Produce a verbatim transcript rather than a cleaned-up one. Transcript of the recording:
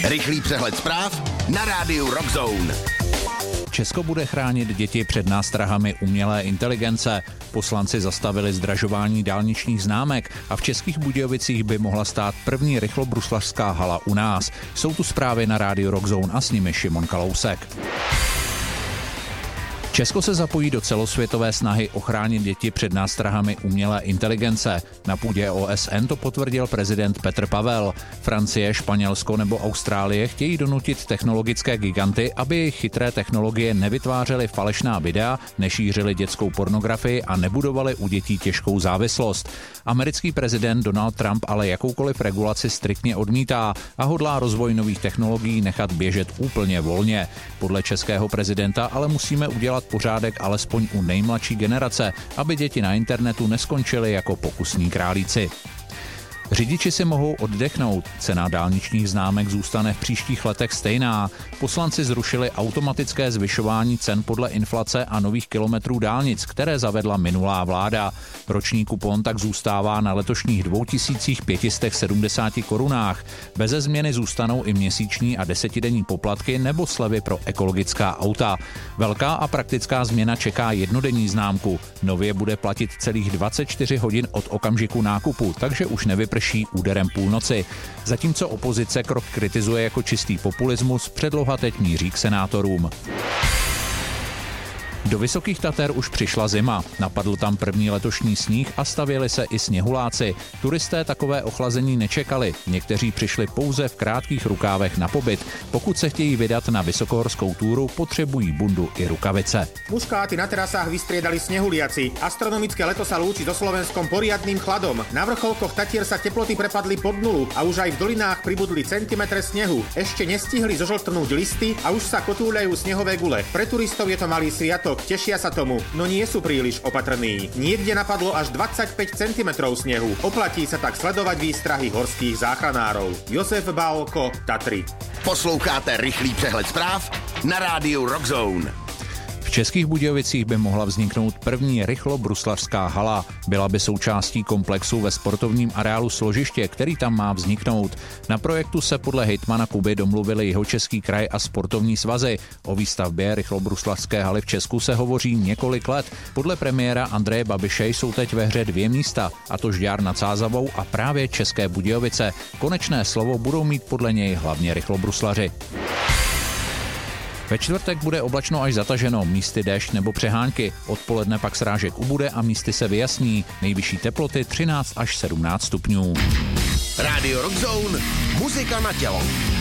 Rychlý přehled zpráv na rádiu Rock Zone. Česko bude chránit děti před nástrahami umělé inteligence. Poslanci zastavili zdražování dálničních známek a v Českých Budějovicích by mohla stát první rychlobruslařská hala u nás. Jsou tu zprávy na rádiu Rock Zone a s nimi Šimon Kalousek. Česko se zapojí do celosvětové snahy ochránit děti před nástrahami umělé inteligence. Na půdě O S N to potvrdil prezident Petr Pavel. Francie, Španělsko nebo Austrálie chtějí donutit technologické giganty, aby jejich chytré technologie nevytvářely falešná videa, nešířily dětskou pornografii a nebudovaly u dětí těžkou závislost. Americký prezident Donald Trump ale jakoukoliv regulaci striktně odmítá a hodlá rozvoj nových technologií nechat běžet úplně volně. Podle českého prezidenta ale musíme udělat pořádek alespoň u nejmladší generace, aby děti na internetu neskončily jako pokusní králíci. Řidiči si mohou oddechnout, cena dálničních známek zůstane v příštích letech stejná. Poslanci zrušili automatické zvyšování cen podle inflace a nových kilometrů dálnic, které zavedla minulá vláda. Roční kupon tak zůstává na letošních dva tisíce pět set sedmdesát korunách. Beze změny zůstanou i měsíční a desetidenní poplatky nebo slevy pro ekologická auta. Velká a praktická změna čeká jednodenní známku. Nově bude platit celých dvacet čtyři hodin od okamžiku nákupu, takže už nevyprší úderem půlnoci. Zatímco opozice krok kritizuje jako čistý populismus, předloha teď míří k senátorům. Do Vysokých Tater už přišla zima. Napadl tam první letošní sníh a stavěli se i sněhuláci. Turisté takové ochlazení nečekali. Někteří přišli pouze v krátkých rukávech na pobyt. Pokud se chtějí vydat na vysokohorskou túru, potřebují bundu i rukavice. Muškáty na terasách vystriedali snehuliaci. Astronomické leto sa lúči so Slovenskom poriadnym chladom. Na vrcholkoch Tatier sa teploty prepadli pod nulu a už aj v dolinách pribudli centimetre snehu. Ešte nestihli zožltnúť listy a už sa kotúľajú snehové gule. Pre turistov je to malý sviatok. Tešia sa tomu, no nie sú príliš opatrní. Niekde napadlo až dvadsaťpäť centimetrov snehu. Oplatí sa tak sledovať výstrahy horských záchranárov. Josef Bálko, Tatry. Posloucháte rychlý přehled zpráv na rádiu Rock Zone. V Českých Budějovicích by mohla vzniknout první rychlobruslařská hala. Byla by součástí komplexu ve sportovním areálu Složiště, který tam má vzniknout. Na projektu se podle hejtmana Kuby domluvili Jihočeský kraj a sportovní svazy. O výstavbě rychlobruslařské haly v Česku se hovoří několik let. Podle premiéra Andreje Babiše jsou teď ve hře dvě místa, a to Žďár nad Sázavou a právě České Budějovice. Konečné slovo budou mít podle něj hlavně rychlobruslaři. Ve čtvrtek bude oblačno až zataženo, místy déšť nebo přehánky. Odpoledne pak srážek ubude a místy se vyjasní. Nejvyšší teploty třináct až sedmnáct stupňů. Rádio Rock Zone, muzika na tělo.